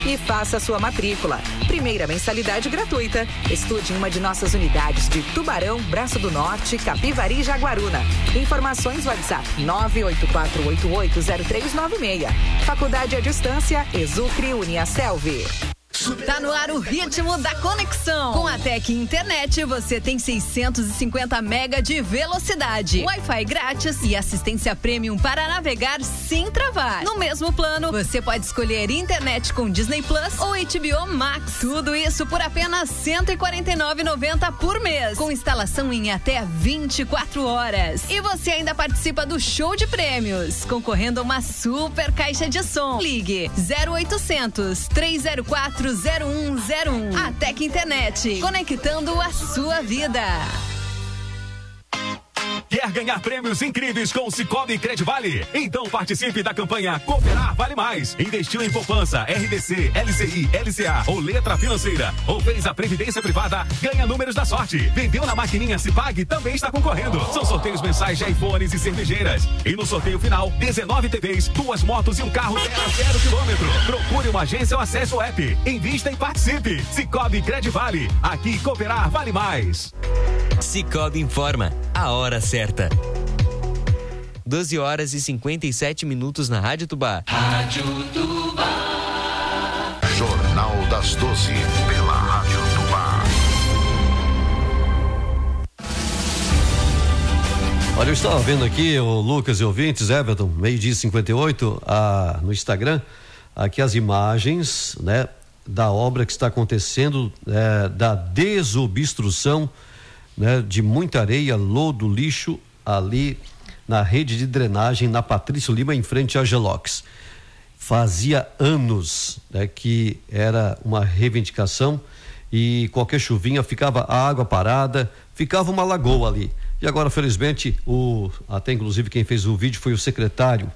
e faça sua matrícula. Primeira mensalidade gratuita. Estude em uma de nossas unidades de Tubarão, Braço do Norte, Capivari e Jaguaruna. Informações WhatsApp 984880396. Faculdade à distância, Exucre Uniaselv. Tá no ar o ritmo da conexão. Com a Tec Internet, você tem 650 mega de velocidade, Wi-Fi grátis e assistência premium para navegar sem travar. No mesmo plano, você pode escolher internet com Disney Plus ou HBO Max. Tudo isso por apenas R$ 149,90 por mês, com instalação em até 24 horas. E você ainda participa do show de prêmios, concorrendo a uma super caixa de som. Ligue 0800 304 0101. A Tec Internet, conectando a sua vida. Quer ganhar prêmios incríveis com o Sicoob Credivale? Então participe da campanha Cooperar Vale Mais. Investiu em poupança, RDC, LCI, LCA ou letra financeira, ou fez a previdência privada, ganha números da sorte. Vendeu na maquininha Cipag, também está concorrendo. São sorteios mensais de iPhones e cervejeiras. E no sorteio final, 19 TVs, 2 motos e um carro 0 a 0 quilômetro. Procure uma agência ou acesse o app. Invista e participe. Sicoob Credivale. Aqui Cooperar Vale Mais. Sicoob informa a hora certa. 12h57 na Rádio Tubá. Rádio Tubá. Jornal das 12 pela Rádio Tubá. Olha, eu estava vendo aqui o Lucas e ouvintes, Everton, 12h58, no Instagram, aqui as imagens, né, da obra que está acontecendo, da desobstrução, né, de muita areia, lodo, lixo ali na rede de drenagem na Patrício Lima, em frente à Gelox. Fazia anos, né, que era uma reivindicação e qualquer chuvinha ficava a água parada, ficava uma lagoa ali. E agora, felizmente, até inclusive quem fez o vídeo foi o secretário,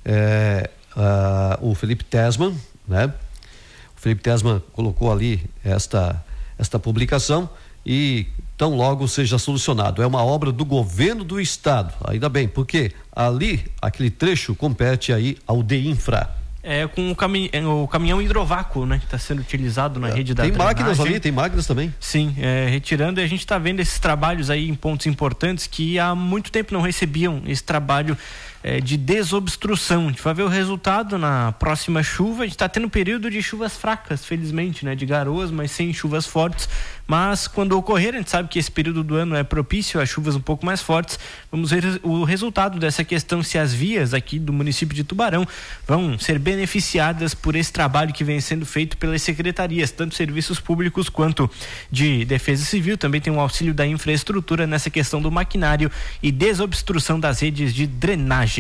o Felipe Tesman, né? O Felipe Tesman colocou ali esta publicação e tão logo seja solucionado. É uma obra do governo do estado, ainda bem, porque ali, aquele trecho compete aí ao DEINFRA. Com o caminhão hidrovácuo, né? Que está sendo utilizado na rede da drenagem. Tem máquinas ali, tem máquinas também. Sim, retirando, e a gente está vendo esses trabalhos aí em pontos importantes que há muito tempo não recebiam esse trabalho de desobstrução. A gente vai ver o resultado na próxima chuva. A gente está tendo um período de chuvas fracas, felizmente, né? De garoas, mas sem chuvas fortes. Mas quando ocorrer, a gente sabe que esse período do ano é propício a chuvas um pouco mais fortes. Vamos ver o resultado dessa questão, se as vias aqui do município de Tubarão vão ser beneficiadas por esse trabalho que vem sendo feito pelas secretarias, tanto serviços públicos quanto de defesa civil. Também tem um auxílio da infraestrutura nessa questão do maquinário e desobstrução das redes de drenagem.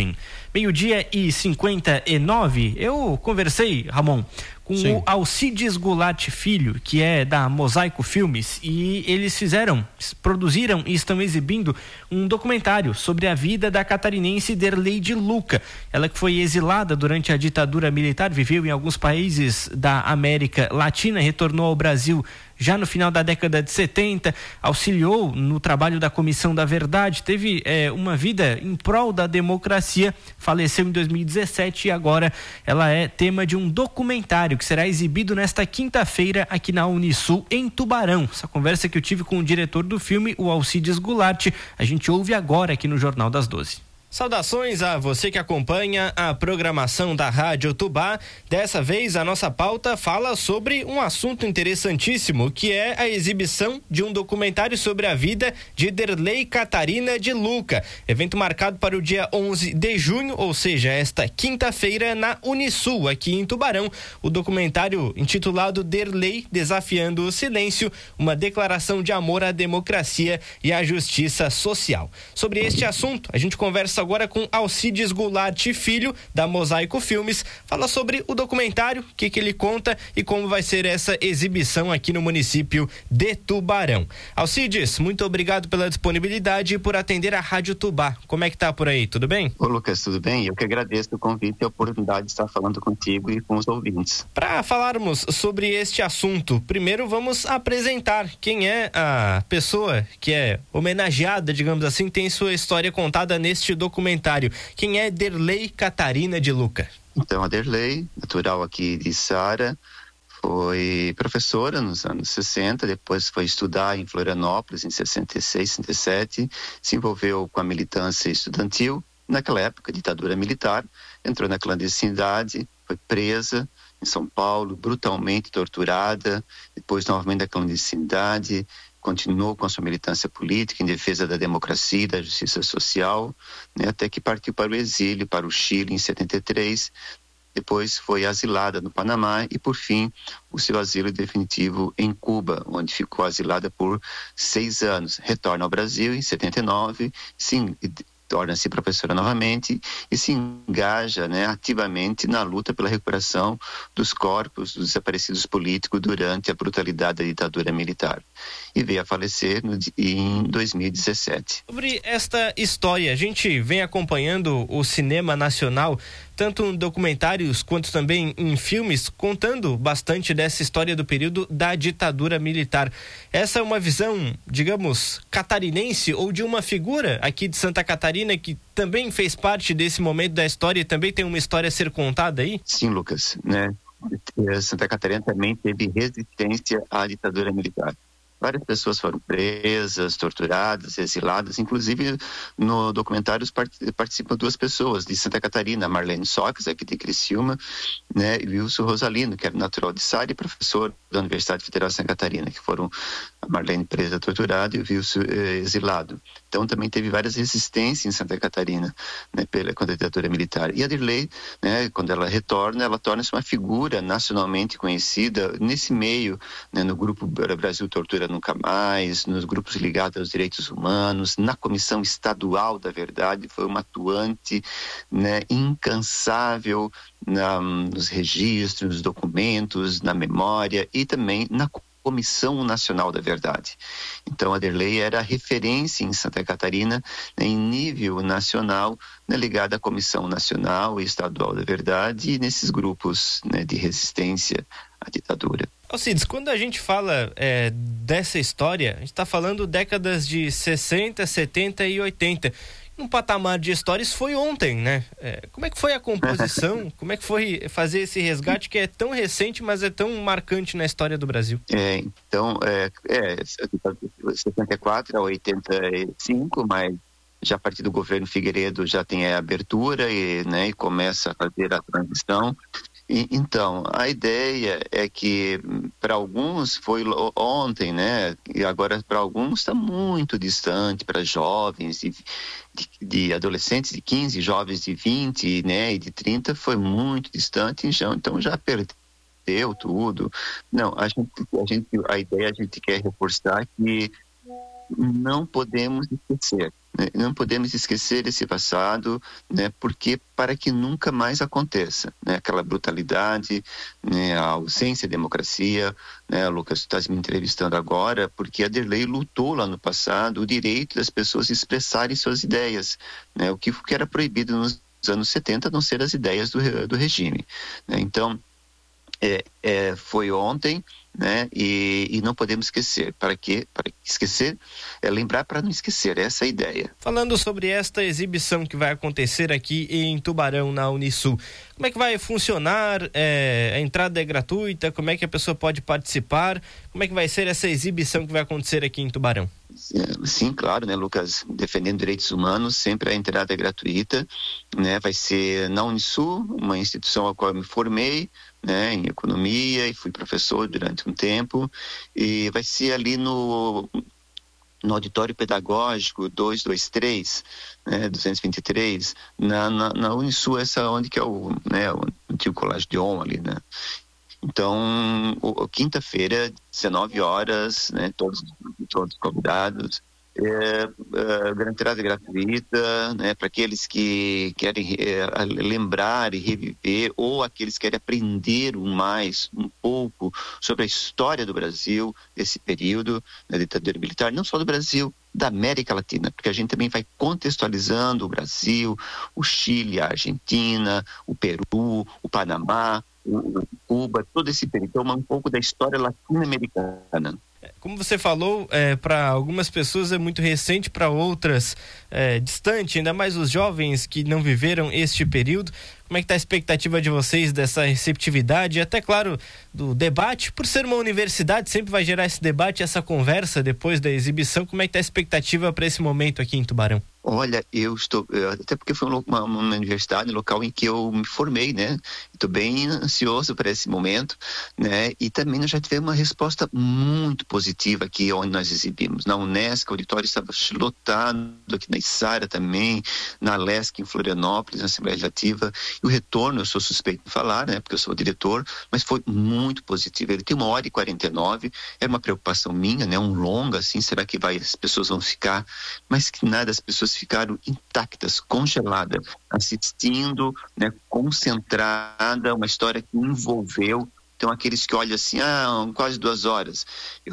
12h59, eu conversei, Ramon, com o Alcides Goulart Filho, que é da Mosaico Filmes, e eles produziram e estão exibindo um documentário sobre a vida da catarinense Derlei de Luca. Ela que foi exilada durante a ditadura militar, viveu em alguns países da América Latina, retornou ao Brasil já no final da década de 70, auxiliou no trabalho da Comissão da Verdade, teve uma vida em prol da democracia, faleceu em 2017 e agora ela é tema de um documentário que será exibido nesta quinta-feira aqui na Unisul, em Tubarão. Essa conversa que eu tive com o diretor do filme, o Alcides Goulart, a gente ouve agora aqui no Jornal das 12. Saudações a você que acompanha a programação da Rádio Tubá. Dessa vez a nossa pauta fala sobre um assunto interessantíssimo, que é a exibição de um documentário sobre a vida de Derlei Catarina de Luca. Evento marcado para o dia 11 de junho, ou seja, esta quinta-feira, na Unisul, aqui em Tubarão. O documentário intitulado Derlei Desafiando o Silêncio, uma declaração de amor à democracia e à justiça social. Sobre este assunto, a gente conversa agora com Alcides Goulart Filho, da Mosaico Filmes. Fala sobre o documentário, o que ele conta e como vai ser essa exibição aqui no município de Tubarão. Alcides, muito obrigado pela disponibilidade e por atender a Rádio Tubá. Como é que tá por aí? Tudo bem? Ô Lucas, tudo bem? Eu que agradeço o convite e a oportunidade de estar falando contigo e com os ouvintes. Para falarmos sobre este assunto, primeiro vamos apresentar quem é a pessoa que é homenageada, digamos assim, tem sua história contada neste documentário. Quem é Derlei Catarina de Luca? Então, a Derlei, natural aqui de Sara, foi professora nos anos 60, depois foi estudar em Florianópolis em 66, 67, se envolveu com a militância estudantil, naquela época, ditadura militar, entrou na clandestinidade, foi presa em São Paulo, brutalmente torturada, depois novamente da clandestinidade, continuou com a sua militância política em defesa da democracia e da justiça social, né, até que partiu para o exílio, para o Chile em 73, depois foi asilada no Panamá e, por fim, o seu asilo definitivo em Cuba, onde ficou asilada por 6 anos. Retorna ao Brasil em 79, torna-se professora novamente e se engaja, né, ativamente na luta pela recuperação dos corpos dos desaparecidos políticos durante a brutalidade da ditadura militar. E veio a falecer em 2017. Sobre esta história, a gente vem acompanhando o cinema nacional, tanto em documentários quanto também em filmes, contando bastante dessa história do período da ditadura militar. Essa é uma visão, digamos, catarinense ou de uma figura aqui de Santa Catarina que também fez parte desse momento da história e também tem uma história a ser contada aí? Sim, Lucas, né? Santa Catarina também teve resistência à ditadura militar. Várias pessoas foram presas, torturadas, exiladas. Inclusive, no documentário participam 2 pessoas de Santa Catarina, Marlene Socas, aqui de Criciúma, né, e Wilson Rosalino, que era natural de Sara e professor da Universidade Federal de Santa Catarina, que foram a Marlene presa, torturada, e o Wilson exilado. Então, também teve várias resistências em Santa Catarina, né, contra a ditadura militar. E a Derlei, né, quando ela retorna, ela torna-se uma figura nacionalmente conhecida nesse meio, né, no grupo Brasil Tortura Nunca Mais, nos grupos ligados aos direitos humanos, na Comissão Estadual da Verdade, foi uma atuante, né, incansável nos registros, nos documentos, na memória e também na Comissão Nacional da Verdade. Então, a Derlei era referência em Santa Catarina, né, em nível nacional, né, ligada à Comissão Nacional e Estadual da Verdade e nesses grupos, né, de resistência à ditadura. Alcides, quando a gente fala dessa história, a gente está falando décadas de 60, 70 e 80. Um patamar de histórias foi ontem, né? Como é que foi a composição? Como é que foi fazer esse resgate que é tão recente, mas é tão marcante na história do Brasil? 74 a 85, mas já a partir do governo Figueiredo já tem a abertura e começa a fazer a transição. Então, a ideia é que para alguns foi ontem, né? E agora para alguns está muito distante, para jovens de adolescentes de 15, jovens de 20, né? E de 30 foi muito distante, então já perdeu tudo. Não, a ideia a gente quer reforçar que não podemos esquecer. Não podemos esquecer esse passado, né, porque para que nunca mais aconteça, né, aquela brutalidade, né, a ausência de democracia, né, Lucas, tu estás me entrevistando agora, porque a Derlei lutou lá no passado o direito das pessoas expressarem suas ideias, né, o que era proibido nos anos 70 não ser as ideias do regime, né, então foi ontem, né? E não podemos esquecer. Para quê? Para esquecer lembrar para não esquecer. Essa é a ideia. Falando sobre esta exibição que vai acontecer aqui em Tubarão, na Unisul, como é que vai funcionar? A entrada é gratuita? Como é que a pessoa pode participar? Como é que vai ser essa exibição que vai acontecer aqui em Tubarão? Sim, claro, né, Lucas? Defendendo direitos humanos, sempre a entrada é gratuita, né? Vai ser na Unisul, uma instituição a qual eu me formei, né, em economia, e fui professor durante um tempo, e vai ser ali no auditório pedagógico 223, né, 223, na Unisul, essa onde que é o antigo Colégio de Honra ali, né? Então, quinta-feira, 19 horas, né, todos convidados. A entrada é gratuita, né, para aqueles que querem lembrar e reviver, ou aqueles que querem aprender um pouco sobre a história do Brasil, desse período da ditadura militar, não só do Brasil, da América Latina, porque a gente também vai contextualizando o Brasil, o Chile, a Argentina, o Peru, o Panamá, o Cuba, todo esse período, então um pouco da história latino-americana. Como você falou, para algumas pessoas é muito recente, para outras distante, ainda mais os jovens que não viveram este período. Como é que está a expectativa de vocês dessa receptividade e até, claro, do debate? Por ser uma universidade, sempre vai gerar esse debate, essa conversa depois da exibição. Como é que está a expectativa para esse momento aqui em Tubarão? Olha, até porque foi uma universidade, um local em que eu me formei, né? Estou bem ansioso para esse momento, né? E também nós já tivemos uma resposta muito positiva aqui onde nós exibimos. Na Unesc, o auditório estava lotado, aqui na Içara também, na Lesc, em Florianópolis, na Assembleia Legislativa. E o retorno, eu sou suspeito de falar, né? Porque eu sou o diretor, mas foi muito positivo. Ele tem 1h49, era uma preocupação minha, né? Um longa, assim, será que as pessoas vão ficar? Mas que nada, as pessoas ficaram intactas, congeladas, assistindo, né, concentrada, uma história que envolveu. Então, aqueles que olham assim, quase 2 horas,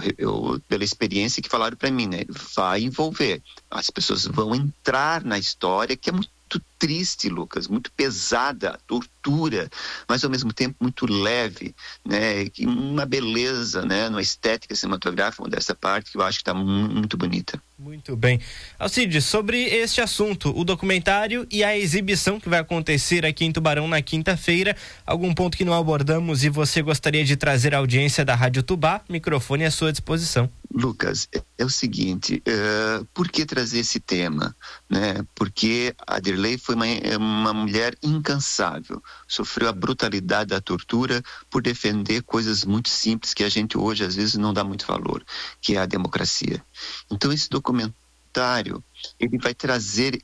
eu pela experiência que falaram para mim, né, vai envolver. As pessoas vão entrar na história, que é muito triste, Lucas, muito pesada, tortura, mas ao mesmo tempo muito leve, né, uma beleza, né, uma estética cinematográfica dessa parte que eu acho que está muito bonita. Muito bem. Alcides, sobre este assunto, o documentário e a exibição que vai acontecer aqui em Tubarão na quinta-feira, algum ponto que não abordamos e você gostaria de trazer à audiência da Rádio Tubá, microfone à sua disposição. Lucas, é o seguinte, por que trazer esse tema, né? Porque a Derlei foi uma mulher incansável, sofreu a brutalidade da tortura por defender coisas muito simples que a gente hoje às vezes não dá muito valor, que é a democracia. Então esse documentário, ele vai trazer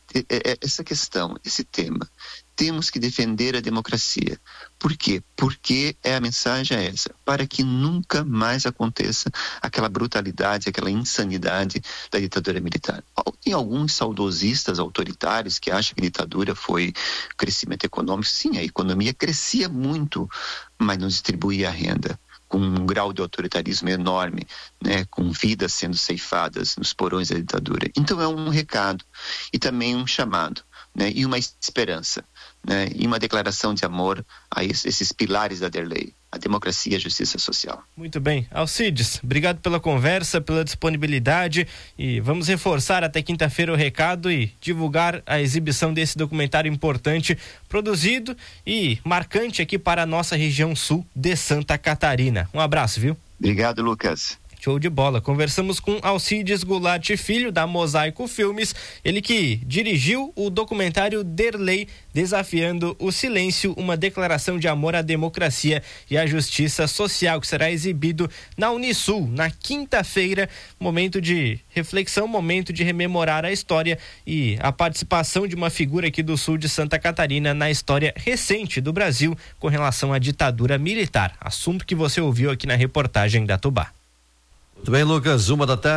essa questão, esse tema. Temos que defender a democracia. Por quê? Porque a mensagem é essa, para que nunca mais aconteça aquela brutalidade, aquela insanidade da ditadura militar. Tem alguns saudosistas autoritários que acham que a ditadura foi crescimento econômico. Sim, a economia crescia muito, mas não distribuía a renda, com um grau de autoritarismo enorme, né, com vidas sendo ceifadas nos porões da ditadura. Então é um recado e também um chamado, né, e uma esperança, né, e uma declaração de amor a esses pilares da Derlei, a democracia e a justiça social. Muito bem. Alcides, obrigado pela conversa, pela disponibilidade, e vamos reforçar até quinta-feira o recado e divulgar a exibição desse documentário importante, produzido e marcante aqui para a nossa região sul de Santa Catarina. Um abraço, viu? Obrigado, Lucas. Show de bola. Conversamos com Alcides Goulart Filho, da Mosaico Filmes, ele que dirigiu o documentário Derlei, Desafiando o Silêncio, uma declaração de amor à democracia e à justiça social, que será exibido na Unisul, na quinta-feira. Momento de reflexão, momento de rememorar a história e a participação de uma figura aqui do sul de Santa Catarina na história recente do Brasil com relação à ditadura militar. Assunto que você ouviu aqui na reportagem da Tubá. Muito bem, Lucas,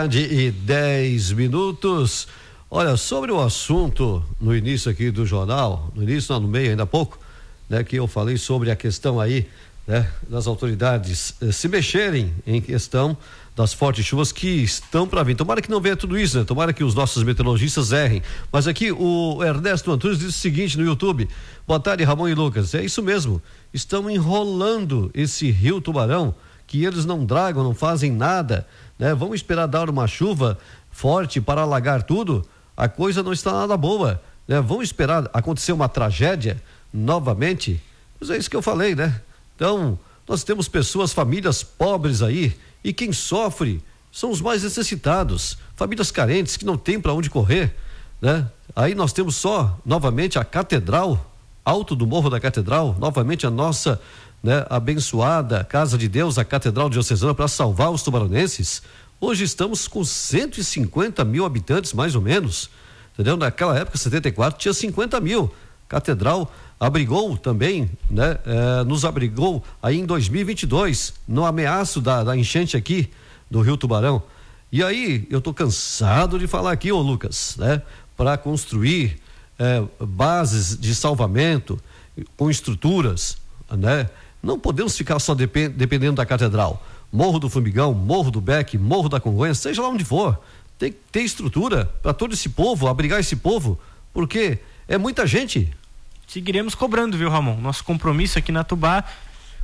1h10. Olha, sobre o assunto no início aqui do jornal, no meio, ainda há pouco, né, que eu falei sobre a questão aí, né, das autoridades se mexerem em questão das fortes chuvas que estão para vir. Tomara que não venha tudo isso, né? Tomara que os nossos meteorologistas errem. Mas aqui o Ernesto Antunes diz o seguinte no YouTube: boa tarde, Ramon e Lucas. É isso mesmo, estão enrolando esse rio Tubarão, que eles não dragam, não fazem nada, né? Vamos esperar dar uma chuva forte para alagar tudo? A coisa não está nada boa, né? Vamos esperar acontecer uma tragédia novamente? Mas é isso que eu falei, né? Então, nós temos pessoas, famílias pobres aí, e quem sofre são os mais necessitados, famílias carentes que não têm para onde correr, né? Aí nós temos só, novamente, a Catedral, alto do Morro da Catedral, novamente a nossa, né, abençoada Casa de Deus, a Catedral Diocesana, para salvar os tubaronenses. Hoje estamos com 150 mil habitantes, mais ou menos, entendeu? Naquela época, 74, tinha 50 mil. Catedral abrigou também, né? Nos abrigou aí em 2022, no ameaço da enchente aqui do Rio Tubarão. E aí, eu tô cansado de falar aqui, ô Lucas, né? Para construir bases de salvamento com estruturas, né? Não podemos ficar só dependendo da Catedral. Morro do Formigão, Morro do Beck, Morro da Congonha, seja lá onde for, tem que ter estrutura para todo esse povo, abrigar esse povo, porque é muita gente. Seguiremos cobrando, viu, Ramon? Nosso compromisso aqui na Tubá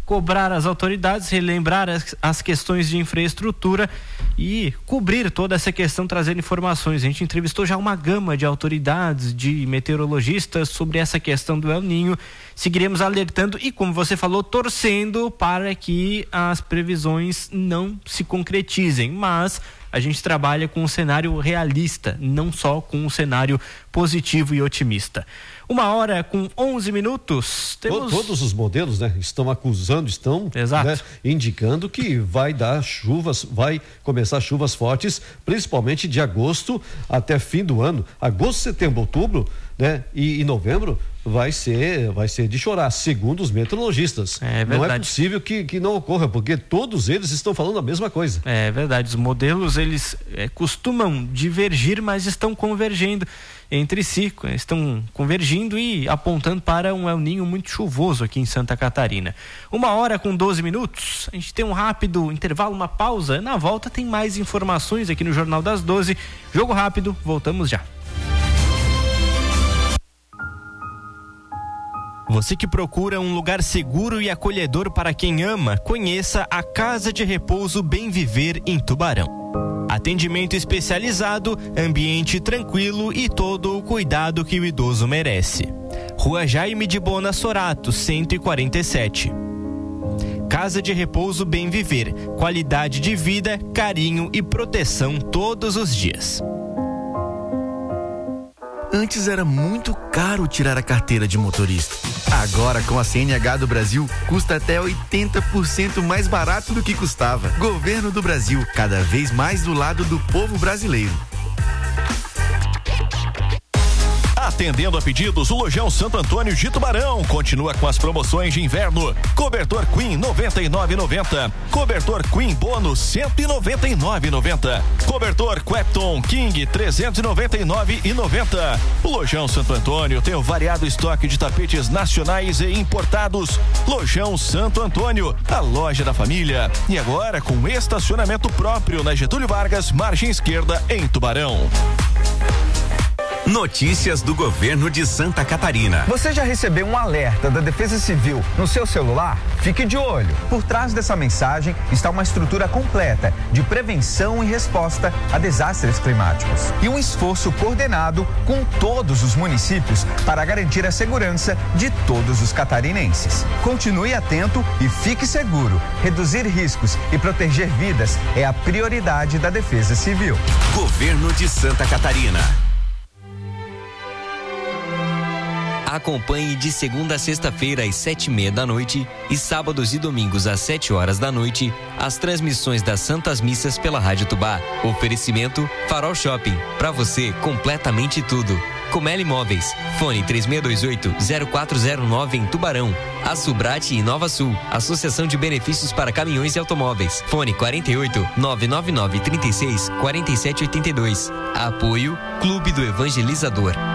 cobrar as autoridades, relembrar as questões de infraestrutura e cobrir toda essa questão, trazer informações. A gente entrevistou já uma gama de autoridades, de meteorologistas sobre essa questão do El Niño. Seguiremos alertando e, como você falou, torcendo para que as previsões não se concretizem, mas a gente trabalha com um cenário realista, não só com um cenário positivo e otimista. 1h11. Todos os modelos, né, estão acusando, né, indicando que vai dar chuvas, vai começar chuvas fortes, principalmente de agosto até fim do ano. Agosto, setembro, outubro, né, e novembro vai ser de chorar, segundo os meteorologistas. Não é possível que não ocorra, porque todos eles estão falando a mesma coisa. É verdade, os modelos eles costumam divergir, mas estão convergendo entre si, estão convergindo e apontando para um El Niño muito chuvoso aqui em Santa Catarina. 1h12. A gente tem um rápido intervalo, uma pausa. Na volta tem mais informações aqui no Jornal das 12. Jogo rápido, voltamos já. Você que procura um lugar seguro e acolhedor para quem ama, conheça a Casa de Repouso Bem Viver em Tubarão. Atendimento especializado, ambiente tranquilo e todo o cuidado que o idoso merece. Rua Jaime de Bona Sorato, 147. Casa de Repouso Bem Viver, qualidade de vida, carinho e proteção todos os dias. Antes era muito caro tirar a carteira de motorista. Agora, com a CNH do Brasil, custa até 80% mais barato do que custava. Governo do Brasil, cada vez mais do lado do povo brasileiro. Atendendo a pedidos, o Lojão Santo Antônio de Tubarão continua com as promoções de inverno. Cobertor Queen 99,90. Cobertor Queen Bônus 199,90. Cobertor Quepton King 399,90. O Lojão Santo Antônio tem um variado estoque de tapetes nacionais e importados. Lojão Santo Antônio, a loja da família. E agora com estacionamento próprio na Getúlio Vargas, margem esquerda, em Tubarão. Notícias do governo de Santa Catarina. Você já recebeu um alerta da Defesa Civil no seu celular? Fique de olho. Por trás dessa mensagem está uma estrutura completa de prevenção e resposta a desastres climáticos. E um esforço coordenado com todos os municípios para garantir a segurança de todos os catarinenses. Continue atento e fique seguro. Reduzir riscos e proteger vidas é a prioridade da Defesa Civil. Governo de Santa Catarina. Acompanhe de segunda a sexta-feira às 7h30 e sábados e domingos às 7h as transmissões das Santas Missas pela Rádio Tubá. Oferecimento Farol Shopping, pra você completamente tudo. Comel Imóveis, fone 3628-0409 em Tubarão. A Subrate e Nova Sul, Associação de Benefícios para Caminhões e Automóveis, fone 48-999-36-4782. Apoio Clube do Evangelizador.